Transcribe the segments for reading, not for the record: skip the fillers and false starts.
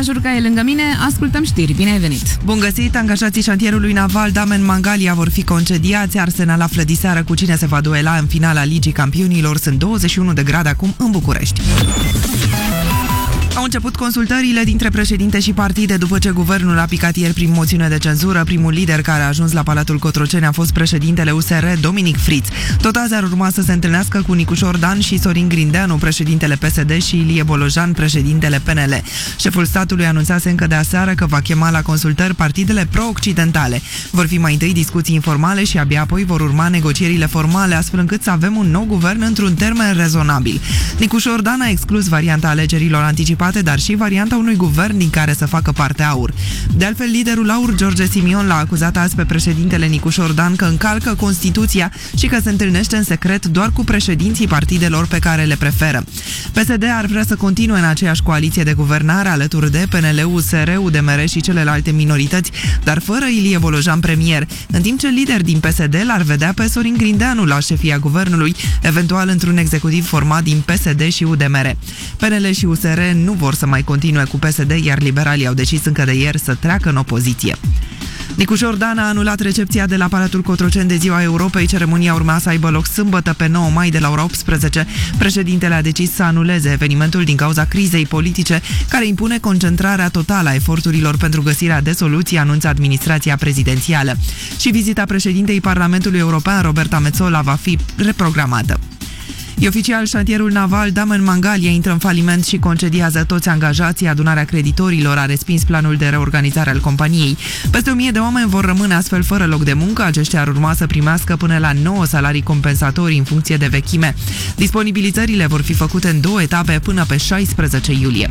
Jurca e lângă mine, ascultăm știri. Bine ai venit! Bun găsit! Angajații șantierului naval Damen Mangalia vor fi concediați. Arsenal află diseară cu cine se va duela în finala Ligii Campionilor. Sunt 21 de grade acum în București. Au început consultările dintre președinte și partide după ce guvernul a picat ieri prin moțiune de cenzură. Primul lider care a ajuns la Palatul Cotroceni a fost președintele USR, Dominic Friț. Tot azi ar urma să se întâlnească cu Nicușor Dan și Sorin Grindeanu, președintele PSD, și Ilie Bolojan, președintele PNL. Șeful statului anunțase încă de aseară că va chema la consultări partidele pro-occidentale. Vor fi mai întâi discuții informale și abia apoi vor urma negocierile formale, astfel încât să avem un nou guvern într-un termen rezonabil. Nicușor Dan a exclus varianta alegerilor anticipate, dar și varianta unui guvern din care să facă parte AUR. De altfel, liderul AUR, George Simion, l-a acuzat azi pe președintele Nicușor Dan că încalcă Constituția și că se întâlnește în secret doar cu președinții partidelor pe care le preferă. PSD ar vrea să continue în aceeași coaliție de guvernare alături de PNL, USR, UDMR și celelalte minorități, dar fără Ilie Bolojan premier, în timp ce lideri din PSD l-ar vedea pe Sorin Grindeanu la șefia guvernului, eventual într-un executiv format din PSD și UDMR. PNL și USR nu vor să mai continue cu PSD, iar liberalii au decis încă de ieri să treacă în opoziție. Nicușor Dan a anulat recepția de la Palatul Cotroceni de Ziua Europei. Ceremonia urma să aibă loc sâmbătă pe 9 mai de la ora 18. Președintele a decis să anuleze evenimentul din cauza crizei politice, care impune concentrarea totală a eforturilor pentru găsirea de soluții, anunță administrația prezidențială. Și vizita președintei Parlamentului European, Roberta Metsola, va fi reprogramată. E oficial, șantierul naval Damen Mangalia intră în faliment și concediază toți angajații. Adunarea creditorilor a respins planul de reorganizare al companiei. Peste 1000 de oameni vor rămâne astfel fără loc de muncă. Aceștia ar urma să primească până la 9 salarii compensatorii în funcție de vechime. Disponibilizările vor fi făcute în 2 etape până pe 16 iulie.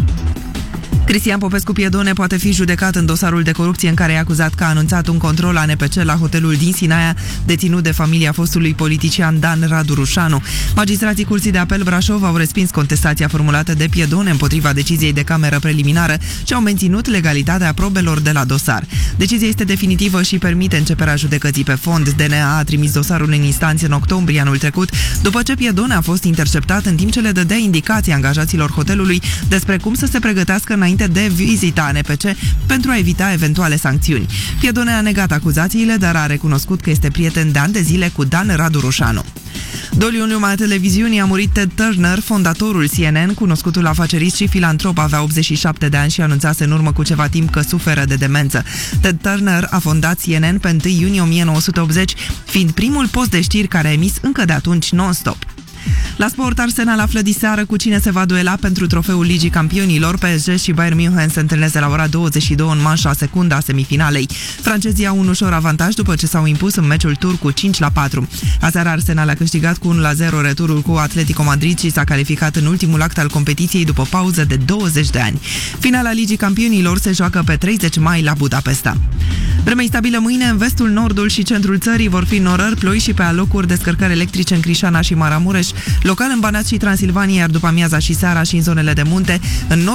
Cristian Popescu Piedone poate fi judecat în dosarul de corupție în care e acuzat că a anunțat un control ANPC la hotelul din Sinaia, deținut de familia fostului politician Dan Radu Rușanu. Magistrații Curții de Apel Brașov au respins contestația formulată de Piedone împotriva deciziei de cameră preliminară și au menținut legalitatea probelor de la dosar. Decizia este definitivă și permite începerea judecății pe fond. DNA a trimis dosarul în instanță în octombrie anul trecut, după ce Piedone a fost interceptat în timp ce le dădea indicații angajaților hotelului despre cum să se pregătească înainte de vizita ANPC pentru a evita eventuale sancțiuni. Piedone a negat acuzațiile, dar a recunoscut că este prieten de ani de zile cu Dan Radu Rușanu. Doliu în lumea televiziunii a murit Ted Turner, fondatorul CNN, cunoscutul afacerist și filantrop, avea 87 de ani și anunțase în urmă cu ceva timp că suferă de demență. Ted Turner a fondat CNN pe 1 iunie 1980, fiind primul post de știri care a emis încă de atunci non-stop. La sport, Arsenal află diseară cu cine se va duela pentru trofeul Ligii Campionilor. PSG și Bayern München se întâlnesc la ora 22 în manșa secundă a semifinalei. Francezii au un ușor avantaj după ce s-au impus în meciul tur cu 5-4. Aseară Arsenal a câștigat cu 1-0 returul cu Atletico Madrid și s-a calificat în ultimul act al competiției după pauză de 20 de ani. Finala Ligii Campionilor se joacă pe 30 mai la Budapesta. Vreme stabilă mâine în vestul, nordul și centrul țării. Vor fi norări, ploi și pe alocuri descărcări electrice în Crișana și Maramureș, local în Banat și Transilvania, iar după amiaza și seara și în zonele de munte, în nord